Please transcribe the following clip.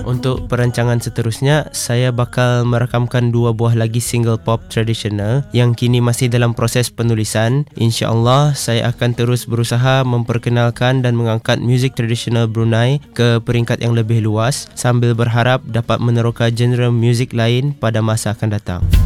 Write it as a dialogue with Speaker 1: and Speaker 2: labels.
Speaker 1: Untuk perancangan seterusnya, saya bakal merakamkan 2 buah lagi single pop tradisional yang kini masih dalam proses penulisan. InsyaAllah, saya akan terus berusaha memperkenalkan dan mengangkat muzik tradisional Brunei ke peringkat yang lebih luas sambil berharap dapat meneroka genre muzik lain pada masa akan datang.